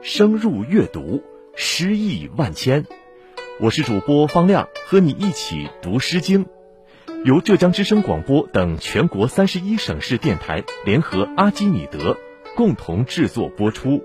深入阅读，诗意万千。我是主播方亮，和你一起读《诗经》，由浙江之声广播等全国31省市电台联合阿基米德共同制作播出。